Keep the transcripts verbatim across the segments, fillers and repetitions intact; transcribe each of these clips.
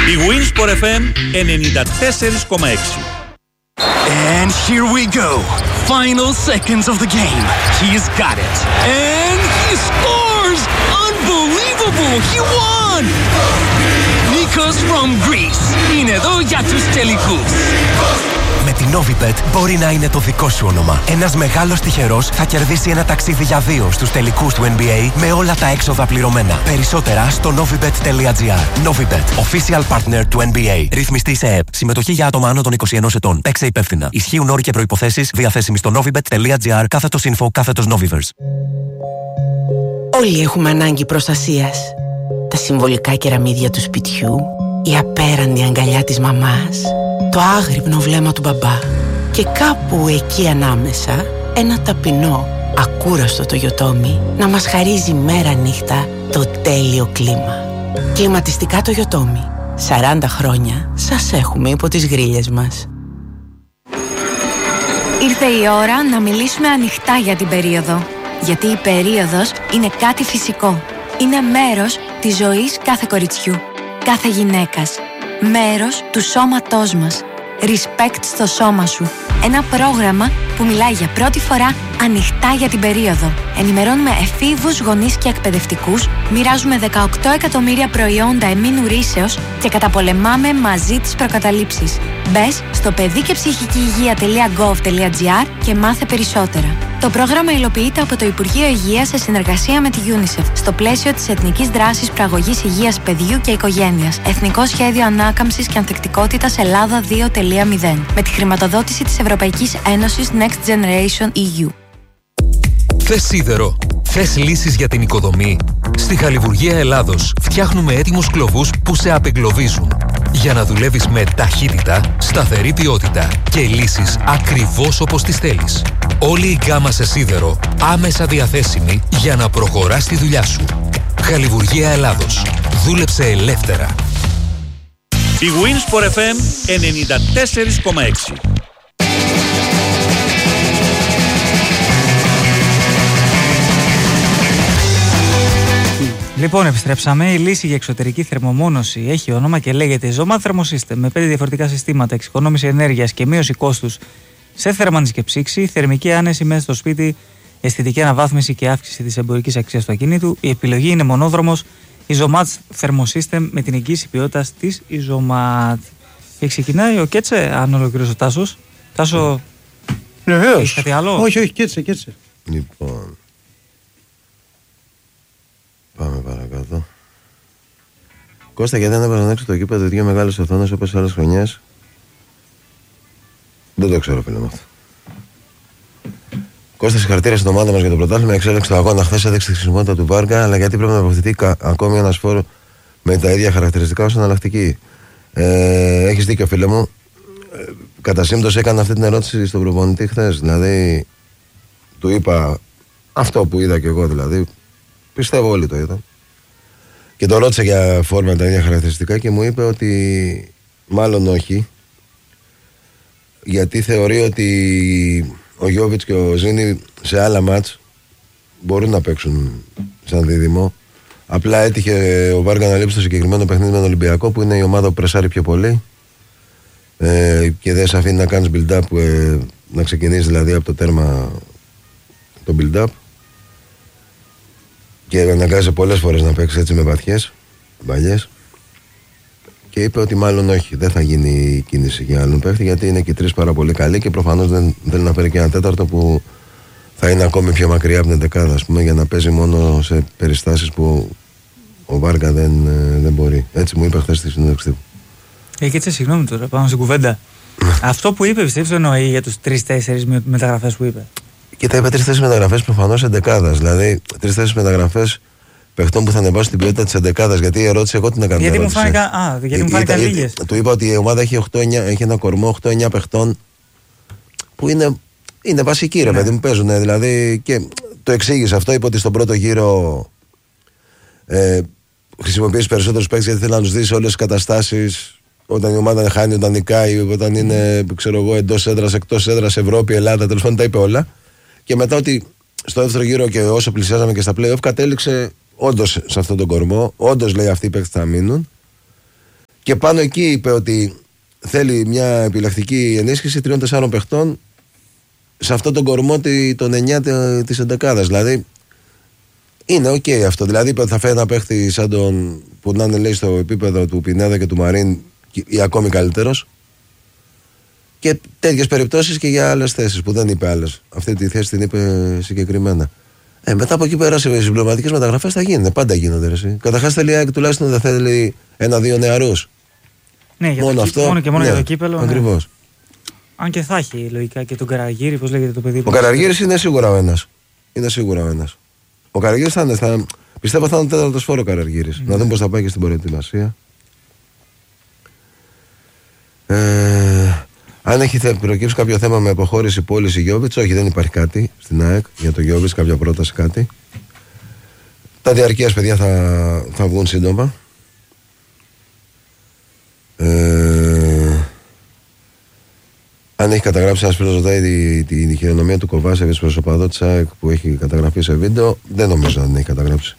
Η Winsport εφ εμ ενενήντα τέσσερα κόμμα έξι. And here we go. Final seconds of the game. He's got it. And he scores! Unbelievable! He won! Nikos from Greece. Είναι εδώ για τους τελικούς. Με την Novibet μπορεί να είναι το δικό σου όνομα. Ένας μεγάλος τυχερός θα κερδίσει ένα ταξίδι για δύο στους τελικούς του N B A με όλα τα έξοδα πληρωμένα. Περισσότερα στο novibet τελεία gr. Novibet, official partner του N B A. Ρυθμιστή σε ΕΕΠ. Συμμετοχή για άτομα άνω των είκοσι ενός ετών. Παίξε υπεύθυνα. Ισχύουν όροι και προϋποθέσεις. Διαθέσιμοι στο novibet τελεία gr. Κάθετος info, κάθετος Noviverse. Όλοι έχουμε ανάγκη προστασίας. Τα συμβολικά κεραμίδια του σπιτιού, η απέραντη αγκαλιά της μαμάς, το άγρυπνο βλέμμα του μπαμπά και κάπου εκεί ανάμεσα ένα ταπεινό, ακούραστο το Toyotomi να μας χαρίζει μέρα νύχτα το τέλειο κλίμα. Κλιματιστικά το Toyotomi. σαράντα χρόνια σας έχουμε υπό τις γρίλες μας. Ήρθε η ώρα να μιλήσουμε ανοιχτά για την περίοδο. Γιατί η περίοδος είναι κάτι φυσικό. Είναι μέρος της ζωής κάθε κοριτσιού, κάθε γυναίκας. Μέρος του σώματός μας. Respect στο σώμα σου. Ένα πρόγραμμα που μιλάει για πρώτη φορά ανοιχτά για την περίοδο. Ενημερώνουμε εφήβους, γονείς και εκπαιδευτικούς, μοιράζουμε δεκαοκτώ εκατομμύρια προϊόντα εμμήνου ρύσεως και καταπολεμάμε μαζί τις προκαταλήψεις. Μπες στο παιδί και ψυχική υγεία τελεία gov τελεία gr και μάθε περισσότερα. Το πρόγραμμα υλοποιείται από το Υπουργείο Υγείας σε συνεργασία με τη UNICEF στο πλαίσιο της Εθνικής Δράσης Προαγωγής Υγείας Παιδιού και Οικογένειας. Εθνικό Σχέδιο Ανάκαμψης και Ανθεκτικότητας Ελλάδα δύο τελεία μηδέν. Με τη χρηματοδότηση της Ευρωπαϊκής Ένωσης Next Generation ι γιου. Θες σίδερο? Θες λύσεις για την οικοδομή? Στη Χαλιβουργία Ελλάδος φτιάχνουμε έτοιμους κλωβούς που σε απεγκλωβίζουν. Για να δουλεύεις με ταχύτητα, σταθερή ποιότητα και λύσεις ακριβώς όπως τις θέλεις. Όλη η γκάμα σε σίδερο άμεσα διαθέσιμη για να προχωράς τη δουλειά σου. Χαλιβουργία Ελλάδος. Δούλεψε ελεύθερα. Η Winsport εφ εμ ενενήντα τέσσερα κόμμα έξι. Λοιπόν, επιστρέψαμε. Η λύση για εξωτερική θερμομόνωση έχει όνομα και λέγεται Zomat Thermosystem. Με πέντε διαφορετικά συστήματα, εξοικονόμηση ενέργειας και μείωση κόστους σε θέρμανση και ψήξη, θερμική άνεση μέσα στο σπίτι, αισθητική αναβάθμιση και αύξηση της εμπορικής αξίας του ακίνητου. Η επιλογή είναι μονόδρομος. Η Zomat Thermosystem με την εγγύηση ποιότητας της Zomat. Και ξεκινάει ο Κέτσε, αν ολοκληρώσει ο Τάσος. Τάσο, βεβαίως. Έχεις κάτι άλλο? Όχι, όχι, Κέτσε, Κέτσε. Λοιπόν. Πάμε παρακάτω. Κώστα, γιατί δεν έβαζαν έξω το κήπεδο δύο μεγάλες οθόνες όπως άλλες χρονιές? Δεν το ξέρω, φίλε μου αυτό. Κώστα, συγχαρητήρια στην ομάδα μας για το πρωτάθλημα. Εξέλιξε το αγώνα χθες, έδειξε τη χρησιμότητα του Βάργα, αλλά γιατί πρέπει να αποκτηθεί ακόμη ένα φόρο με τα ίδια χαρακτηριστικά ως εναλλακτική? Ε, έχεις δίκιο, φίλε μου. Ε, κατά σύμπτωση έκανα αυτή την ερώτηση στον προπονητή χθες. Δηλαδή, του είπα αυτό που είδα και εγώ, δηλαδή. Πιστεύω όλοι το είδαν. Και το ρώτησα για φόρμα τα ίδια χαρακτηριστικά και μου είπε ότι μάλλον όχι. Γιατί θεωρεί ότι ο Γιώβιτς και ο Ζήνη σε άλλα μάτς μπορούν να παίξουν σαν δίδυμο. Απλά έτυχε ο Βάργα να λείψει το συγκεκριμένο παιχνίδι με τον Ολυμπιακό, που είναι η ομάδα που πρεσάρει πιο πολύ ε, και δεν σε αφήνει να κάνεις build-up, ε, να ξεκινήσεις δηλαδή από το τέρμα το build-up. Και αναγκάζει πολλές φορές να παίξει έτσι με βαθιές, παλιές. Και είπε ότι μάλλον όχι, δεν θα γίνει η κίνηση για άλλον παίχτη, γιατί είναι και οι τρεις πάρα πολύ καλοί και προφανώς δεν θέλει να φέρει και ένα τέταρτο που θα είναι ακόμη πιο μακριά από την δεκάδα, ας πούμε, για να παίζει μόνο σε περιστάσεις που ο Βάργα δεν, δεν μπορεί. Έτσι μου είπε χθες στη συνέντευξη. Ε, και έτσι, συγγνώμη τώρα, πάμε στην κουβέντα. Αυτό που είπε, πιστεύεις εννοεί για τους τρεις-τέσσερις μεταγραφές που είπε? Και τα είπε τρεις-τέσσερις μεταγραφές προφανώς εντεκάδας. Δηλαδή, τρεις-τέσσερις μεταγραφές παιχτών που θα ανεβάσουν την ποιότητα της εντεκάδας. Γιατί η ερώτηση, εγώ την έκανα. Γιατί μου φάνηκαν, α, γιατί μου φάνηκαν λίγες. Του είπα ότι η ομάδα έχει, οκτώ εννιά, έχει ένα κορμό οκτώ εννιά παιχτών που είναι, είναι βασικοί, ρε παιδί μου, παίζουν. Δηλαδή, και το εξήγησε αυτό. Είπε ότι στον πρώτο γύρο ε, χρησιμοποιείς περισσότερους παίκτες γιατί θέλει να τους δει σε όλες τις καταστάσεις. Όταν η ομάδα χάνει, όταν νικάει, όταν είναι, ξέρω εγώ, εντός έδρας, εκτός έδρας, Ευρώπη, Ελλάδα, τέλος πάντων τα είπε όλα. Και μετά ότι στο δεύτερο γύρο και όσο πλησιάζαμε και στα play-off, κατέληξε όντως σε αυτόν τον κορμό. Όντως λέει αυτοί οι παίκτες θα μείνουν. Και πάνω εκεί είπε ότι θέλει μια επιλεκτική ενίσχυση τριών τεσσάρων παιχτών σε αυτόν τον κορμό των εννιά της εντεκάδας. Δηλαδή είναι οκ okay αυτό. Δηλαδή είπε ότι θα φέρει ένα παίχτη σαν τον που να είναι λέει στο επίπεδο του Πινέδα και του Μαρίν ή ακόμη καλύτερος. Και τέτοιες περιπτώσεις και για άλλες θέσεις που δεν είπε άλλες. Αυτή τη θέση την είπε συγκεκριμένα. Ε, μετά από εκεί πέρα σε συμπληρωματικές μεταγραφές θα γίνουν. Πάντα γίνονται. Καταρχάς θέλει η ΑΕΚ τουλάχιστον δεν θέλει ένα-δύο νεαρούς. Ναι, για μόνο το αυτό. Μόνο και μόνο ναι, για το κύπελο. Ακριβώς. Ναι. Αν και θα έχει λογικά και τον Καραγύρη, πώς λέγεται το παιδί. Ο Καραγύρης είναι σίγουρα ο ένας. Είναι σίγουρα ο ένας. Ο Καραγύρης θα είναι. Θα, πιστεύω θα είναι ο τέταρτος φόρο ο Καραγύρης. Mm. Να δούμε πώς θα πάει και στην προετοιμασία. Ε, αν έχει προκύψει κάποιο θέμα με αποχώρηση πώληση Γιόβιτς, όχι, δεν υπάρχει κάτι στην ΑΕΚ για το Γιόβιτς, κάποια πρόταση, κάτι. Τα διαρκείας παιδιά θα, θα βγουν σύντομα. Ε, αν έχει καταγράψει ένας φίλος ρωτάει την χειρονομία του Κοβάσεβιτς προς οπαδό της ΑΕΚ που έχει καταγραφεί σε βίντεο, δεν νομίζω να την έχει καταγράψει.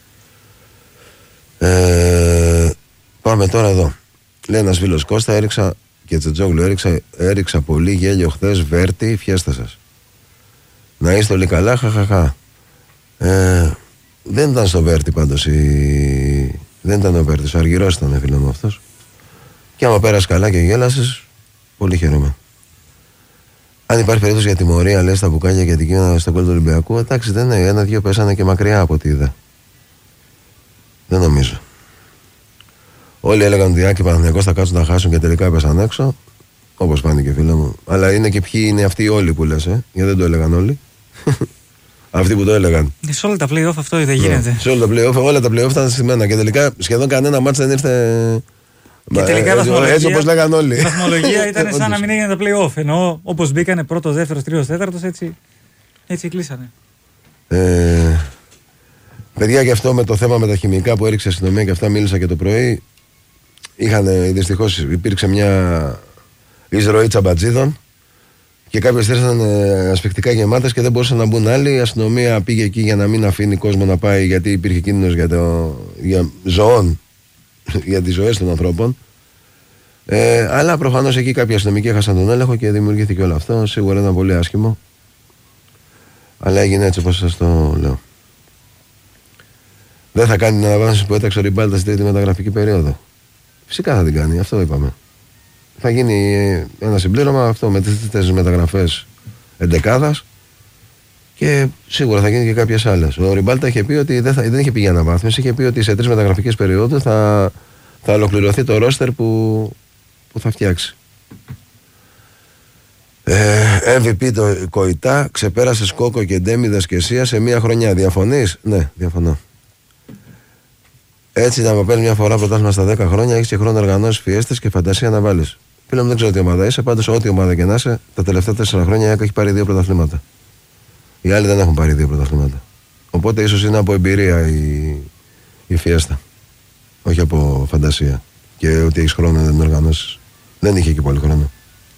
Ε, πάμε τώρα εδώ. Λέει ένας φίλος, Κώστα, έριξα και Τσετζόγλου, έριξα, έριξα πολύ γέλιο χθες, Βέρτη, φιέστα σας. Να είστε όλοι καλά, χαχαχά. Ε, δεν ήταν στο Βέρτη πάντως, η... δεν ήταν ο Βέρτης, ο Αργυρός ήταν φίλο μου αυτός. Και άμα πέρασε καλά και γέλασες, πολύ χαίρομαι. Αν υπάρχει περίπτωση για τιμωρία, λες τα μπουκάλια και την κείμενα στον κόλ του Ολυμπιακού, εντάξει, δεν είναι, ένα-δυο πέσανε και μακριά από ό,τι είδα. Δεν νομίζω. Όλοι έλεγαν ότι οι Άκοι Παναθηναϊκός θα κάτσουν να χάσουν και τελικά έπεσαν έξω. Όπως φάνηκε, φίλε μου. Αλλά είναι και ποιοι είναι αυτοί όλοι που λες, ε? Γιατί δεν το έλεγαν όλοι. Αυτοί που το έλεγαν. Σε όλα τα play-off αυτό δεν γίνεται. Σε όλα τα play-off, όλα τα play-off ήταν στημένα και τελικά σχεδόν κανένα μάτς δεν ήρθε. Και τελικά ε, έτσι όπως λέγαν όλοι. Η βαθμολογία ήταν σαν να μην έγινε τα play-off. Ενώ όπως μπήκανε πρώτο, δεύτερο, τρίτο, τέταρτο, έτσι, έτσι κλείσανε. Ε, παιδιά, και αυτό με το θέμα με τα χημικά που έριξε η αστυνομία και αυτά μίλησα και το πρωί. Είχαν, δυστυχώς υπήρξε μια εισρωή τσαμπατζίδων και κάποιες θέσεις ήταν ασφυκτικά γεμάτες και δεν μπορούσαν να μπουν άλλοι. Η αστυνομία πήγε εκεί για να μην αφήνει κόσμο να πάει, γιατί υπήρχε κίνδυνος για, το, για ζωών, για τις ζωές των ανθρώπων. Ε, αλλά προφανώς εκεί κάποιοι αστυνομικοί έχασαν τον έλεγχο και δημιουργήθηκε όλο αυτό. Σίγουρα ήταν πολύ άσχημο. Αλλά έγινε έτσι όπως σας το λέω. Δεν θα κάνει την αναβάθμιση που έταξε ο Ριμπάλτα στην τρίτη μεταγραφική περίοδο. Φυσικά θα την κάνει, αυτό είπαμε. Θα γίνει ένα συμπλήρωμα αυτό με τις τέσσερις μεταγραφές εντεκάδας και σίγουρα θα γίνει και κάποιες άλλες. Ο Ριμπάλτα είχε πει ότι δεν, θα, δεν είχε πει για αναβάθμιση, είχε πει ότι σε τρεις μεταγραφικές περιόδους θα, θα ολοκληρωθεί το ρόστερ που, που θα φτιάξει. Ε, εμ βι πι το Κοϊτά, ξεπέρασε Σκόκο και Ντέμιδας και Σία σε μία χρονιά. Διαφωνείς? Ναι, διαφωνώ. Έτσι, να με παίρνει μια φορά πρωτάθλημα στα δέκα χρόνια, έχει και χρόνο να οργανώσει φιέστες και φαντασία να βάλει. Φίλε μου, δεν ξέρω τι ομάδα είσαι, πάντως ό,τι ομάδα και να είσαι, τα τελευταία τέσσερα χρόνια έχει πάρει δύο πρωταθλήματα. Οι άλλοι δεν έχουν πάρει δύο πρωταθλήματα. Οπότε ίσως είναι από εμπειρία η, η φιέστα. Όχι από φαντασία. Και ότι έχει χρόνο να την οργανώσει. Δεν είχε και πολύ χρόνο.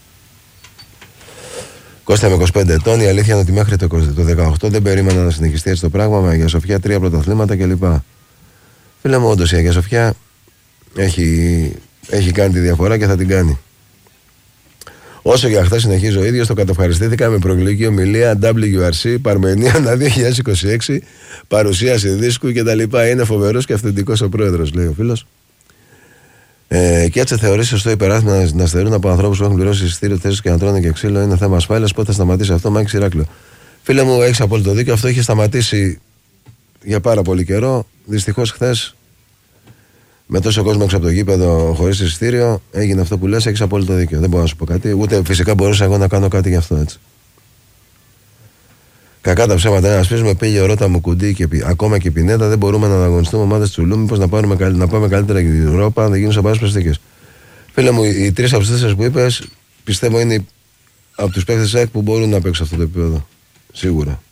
Κώστα με είκοσι πέντε ετών, η αλήθεια είναι ότι μέχρι το δεκαοκτώ δεν περίμενα να συνεχιστεί έτσι το πράγμα, με Αγία Σοφιά τρία πρωταθλήματα κλπ. Φίλε μου, όντως η Αγία Σοφιά έχει, έχει κάνει τη διαφορά και θα την κάνει. Όσο για χθες συνεχίζω ο ίδιος, το κατευχαριστήθηκα με προεκλογική ομιλία ντάμπλιου αρ σι Παρμενία δύο χιλιάδες είκοσι έξι, παρουσίαση δίσκου κτλ. Είναι φοβερός και αυθεντικός ο πρόεδρος, λέει ο φίλος. Ε, και έτσι θεωρεί σωστό υπεράθμινα να, να στερούν από ανθρώπους που έχουν πληρώσει εισιτήριο θέσεις και να τρώνε και ξύλο. Είναι θέμα ασφάλειας. Πότε θα σταματήσει αυτό, Μάκης Ηράκλειο? Φίλε μου, έχεις απόλυτο δίκιο. Αυτό είχε σταματήσει για πάρα πολύ καιρό. Δυστυχώς χθες, με τόσο κόσμο έξω από το γήπεδο, χωρίς εισιτήριο, έγινε αυτό που λες. Έχεις απόλυτο δίκιο. Δεν μπορώ να σου πω κάτι. Ούτε φυσικά μπορούσα εγώ να κάνω κάτι γι' αυτό, έτσι. Κακά τα ψέματα. Ένα σπίτι με πήγε ο Ρώτα μου κουντί και πι, ακόμα και η Πινέτα. Δεν μπορούμε να ανταγωνιστούμε ομάδες του Λου. Μήπως να, πάρουμε, να πάμε καλύτερα για την Ευρώπη, να γίνουν σοβαρές προσθήκες. Φίλε μου, οι, οι τρεις από τις τέσσερις που είπες, πιστεύω είναι από τους παίκτες ΑΕΚ που μπορούν να παίξουν αυτό το επίπεδο. Σίγουρα.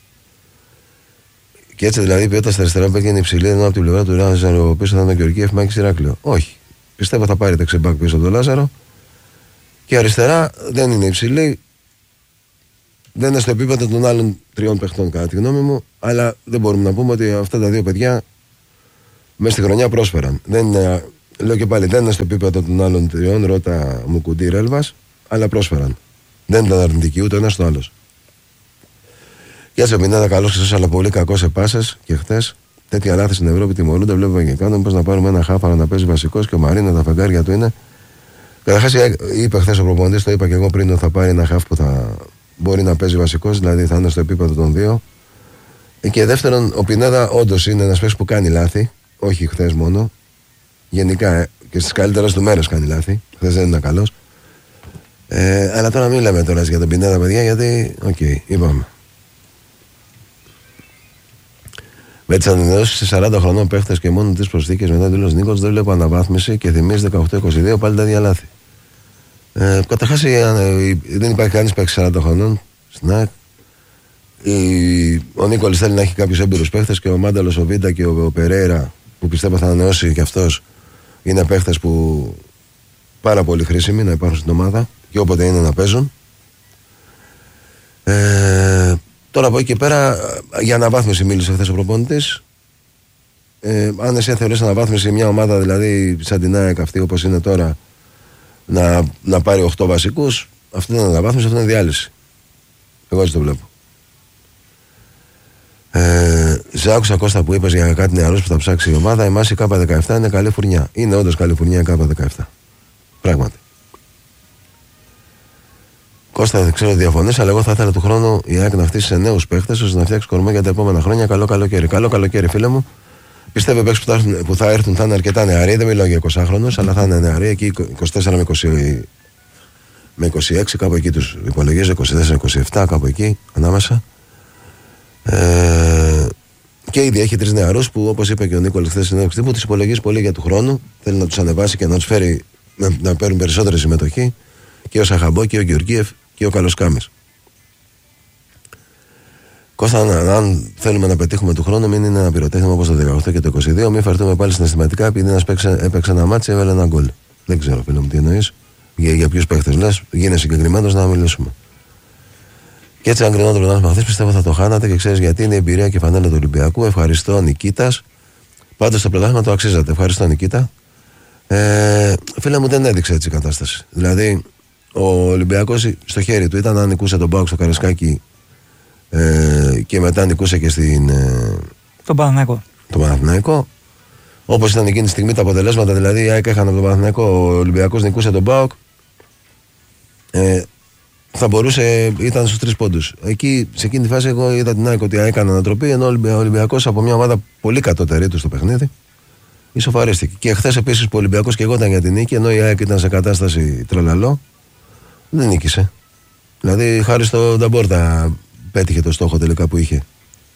Και έτσι δηλαδή η ποιότητα στα αριστερά παίκτη είναι υψηλή, ενώ από την πλευρά του Λάζαρο πίσω θα είναι ο Γεωργίεφ, Μάκης Ηράκλειο. Όχι. Πιστεύω θα πάρει δεξιμπάκ πίσω από τον Λάζαρο. Και αριστερά δεν είναι υψηλή. Δεν είναι στο επίπεδο των άλλων τριών παιχτών, κατά τη γνώμη μου. Αλλά δεν μπορούμε να πούμε ότι αυτά τα δύο παιδιά μέσα στη χρονιά πρόσφεραν. Δεν είναι Λέω και πάλι, δεν είναι στο επίπεδο των άλλων τριών, Ρώτα, Μουκουντή, Ρέλβας, αλλά πρόσφεραν. Δεν ήταν αρνητικοί ούτε ένα το άλλο. Και έτσι ο Πινέδα καλός ξεσός, αλλά πολύ κακός σε πάσες και χτες. Τέτοια λάθη στην Ευρώπη τιμωρούνται. Βλέπουμε και κάνουμε πώς να πάρουμε ένα χάφαρο να παίζει βασικός και ο Μαρίνο τα φεγγάρια του είναι. Καταρχάς είπε χθες ο προπονητής, το είπα και εγώ πριν, ότι θα πάρει ένα χάφ που θα μπορεί να παίζει βασικός, δηλαδή θα είναι στο επίπεδο των δύο. Και δεύτερον, ο Πινέδα όντως είναι ένας παίκτης που κάνει λάθη, όχι χθες μόνο. Γενικά και στις καλύτερες του μέρες κάνει λάθη. Χθες δεν είναι καλός. Ε, αλλά τώρα μην λέμε τώρα για τον Πινέδα, παιδιά, γιατί, οκ, okay, είπαμε. Με τις ανανεώσεις σε σαράντα χρονών παίχτες και μόνο τις προσθήκες μετά τη Λος Νίκολς δεν βλέπω αναβάθμιση και θυμίζει δεκαοκτώ είκοσι δύο πάλι τα ίδια λάθη. Ε, Καταρχάς δεν υπάρχει κανείς παίκτης σαράντα χρονών στην ΑΕΚ. Ο Νίκολης θέλει να έχει κάποιους έμπειρους παίχτες και ο Μάνταλος, ο Βίντα και ο Περέιρα που πιστεύω θα ανανεώσει και αυτός είναι παίχτες που πάρα πολύ χρήσιμοι να υπάρχουν στην ομάδα και όποτε είναι να παίζουν. Ε, Τώρα από εκεί και πέρα, για αναβάθμιση μίλησε χθες ο προπονητής. Ε, αν εσύ θεωρείς αναβάθμιση μια ομάδα, δηλαδή σαν την ΑΕΚ αυτή όπως είναι τώρα, να, να πάρει οκτώ βασικούς, αυτή είναι αναβάθμιση, αυτή είναι διάλυση. Εγώ έτσι το βλέπω. Ε, σε άκουσα Κώστα που είπες για κάτι νεαρούς που θα ψάξει η ομάδα. Εμάς η Κάπα δεκαεπτά είναι καλή φουρνιά. Είναι όντως καλή φουρνιά η Κάπα δεκαεπτά. Πράγματι. Κώστα, δεν ξέρω διαφωνείς, αλλά εγώ θα ήθελα του χρόνου η ΑΕΚ να φτύσει σε νέους παίχτες ώστε να φτιάξει κορμό για τα επόμενα χρόνια. Καλό καλοκαίρι. Καλό καλοκαίρι, φίλε μου. Πιστεύω οι παίχτες που, θα, που θα έρθουν θα είναι αρκετά νεαροί. Δεν μιλάω για εικοσάχρονους, αλλά θα είναι νεαροί. Εκεί είκοσι τέσσερα με είκοσι, με είκοσι έξι, κάπου εκεί τους υπολογίζω. είκοσι τέσσερα είκοσι επτά, κάπου εκεί ανάμεσα. Ε, και ήδη έχει τρεις νεαρούς που, όπως είπε και ο Νίκολης χθες στην συνέντευξη τύπου, τους υπολογίζει πολύ για του χρόνου. Θέλει να τους ανεβάσει και να τους φέρει να, να παίρνουν περισσότερη συμμετοχή. Και ο Σαχαμπό και ο Γεωργίεφ και ο Καλοσκάμης. Κώστα, αν θέλουμε να πετύχουμε του χρόνου, μην είναι ένα πυροτέχνημα όπως το δεκαοκτώ και το είκοσι δύο. Μην φερθούμε πάλι συναισθηματικά επειδή ένας έπαιξε ένα μάτσι, έβαλε ένα γκολ. Δεν ξέρω, φίλε μου, τι εννοείς. Για, για ποιους παίχτες λες, γίνε συγκεκριμένος να μιλήσουμε. Και έτσι, αν κρινόταν το πρωτάθλημα χθες, πιστεύω θα το χάνατε και ξέρεις γιατί είναι η εμπειρία και φανέλα του Ολυμπιακού. Ευχαριστώ, Νικήτας. Πάντως το πρωτάθλημα το αξίζατε. Ευχαριστώ, Νικήτα. Ε, φίλε μου, δεν έδειξε έτσι η κατάσταση. Δηλαδή, ο Ολυμπιακός στο χέρι του ήταν να νικούσε τον ΠΑΟΚ στο Καρεσκάκι ε, και μετά νικούσε και στην. Ε, τον Παναθηναϊκό. Τον Παναθηναϊκό. Όπως ήταν εκείνη τη στιγμή τα αποτελέσματα, δηλαδή η ΑΕΚ έχανε από τον Παναθηναϊκό, ο Ολυμπιακός νικούσε τον ΠΑΟΚ. Ε, θα μπορούσε, ήταν στους τρεις πόντους. Εκεί, σε εκείνη τη φάση, εγώ είδα την ΑΕΚ ότι έκανε ανατροπή, ενώ ο Ολυμπιακός από μια ομάδα πολύ κατώτερη του στο παιχνίδι ισοφαρίστηκε. Και χθες επίσης που ο Ολυμπιακός και εγώ ήταν για την νίκη, ενώ η ΑΕΚ ήταν σε κατάσταση τρελαλό, δεν νίκησε. Δηλαδή, χάρη στο Νταμπόρτα πέτυχε το στόχο τελικά που είχε.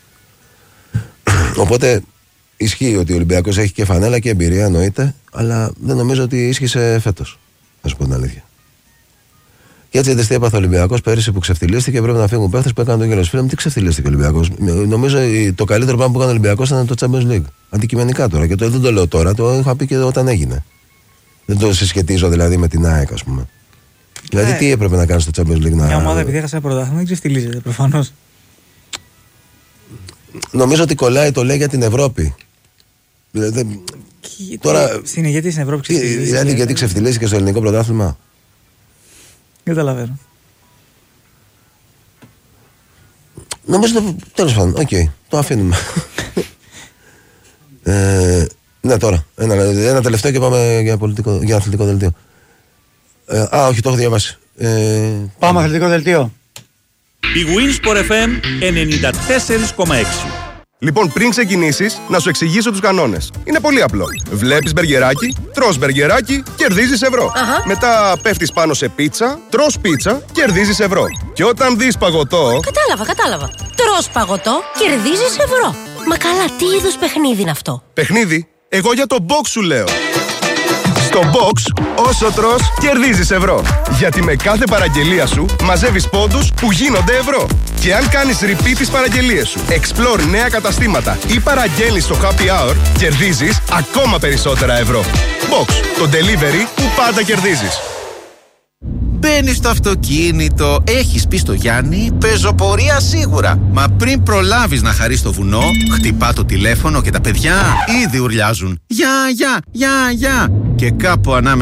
Οπότε, ισχύει ότι ο Ολυμπιακός έχει και φανέλα και εμπειρία, εννοείται, αλλά δεν νομίζω ότι ίσχυσε φέτος. Να σου πω την αλήθεια. Και έτσι τι έπαθε ο Ολυμπιακός πέρυσι που ξεφτυλίστηκε. Πρέπει να φύγουν παίχτες που έκαναν τον κύριο Σφίλα. Τι ξεφτυλίστηκε ο Ολυμπιακός. Νομίζω το καλύτερο πράγμα που έκανε ο Ολυμπιακός ήταν το Champions League. Αντικειμενικά τώρα. Και το, δεν το λέω τώρα, το είχα πει και όταν έγινε. Δεν το συσχετίζω δηλαδή με την ΑΕΚ, ας πούμε. Δηλαδή, τι έπρεπε να κάνει στο Champions League. Μια να... ομάδα επειδή έχασε ένα πρωτάθλημα δεν ξεφτυλίζεται προφανώς. Νομίζω ότι κολλάει το λέει για την Ευρώπη. Δηλαδή, τώρα... Στην, γιατί στην Ευρώπη ξεφτυλίζεται. Δηλαδή, γιατί ξεφτυλίζει και στο ελληνικό πρωτάθλημα. Δεν καταλαβαίνω. Νομίζω, τέλος πάντων, οκ, okay, το αφήνουμε. ε, ναι, τώρα, ένα, ένα τελευταίο και πάμε για, πολιτικό, για αθλητικό δελτίο. Ε, α, όχι, το έχω διαβάσει. Ε, πάμε αθλητικό δελτίο. Η Winsport εφ εμ ενενήντα τέσσερα κόμμα έξι. Λοιπόν, πριν ξεκινήσεις, να σου εξηγήσω τους κανόνες. Είναι πολύ απλό. Βλέπεις μπεργκεράκι, τρως μπεργκεράκι, κερδίζεις ευρώ. Αχα. Μετά πέφτεις πάνω σε πίτσα, τρως πίτσα, κερδίζεις ευρώ. Και όταν δεις παγωτό... Κατάλαβα, κατάλαβα. Τρως παγωτό, κερδίζεις ευρώ. Μα καλά, τι είδους παιχνίδι είναι αυτό? Παιχνίδι? Εγώ για το box σου λέω. Στο box, όσο τρως, κερδίζεις ευρώ. Γιατί με κάθε παραγγελία σου μαζεύεις πόντους που γίνονται ευρώ. Και αν κάνεις repeat τις παραγγελίες σου, explore νέα καταστήματα ή παραγγέλνεις στο happy hour, κερδίζεις ακόμα περισσότερα ευρώ. Box, το delivery που πάντα κερδίζεις. Μπε Μπαίνεις στο αυτοκίνητο, έχεις πει στο Γιάννη, πεζοπορία σίγουρα. Μα πριν προλάβεις να χαρείς το βουνό, χτυπά το τηλέφωνο και τα παιδιά ήδη ουρλιάζουν. Γεια, γεια, γεια, γεια. Και κάπου ανάμεσα